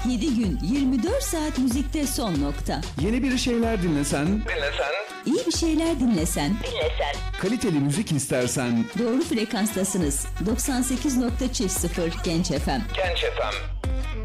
7 gün 24 saat müzikte son nokta. Yeni bir şeyler dinlesen, İyi bir şeyler dinlesen, kaliteli müzik istersen, doğru frekanstasınız. 98.0 Genç FM. Genç FM.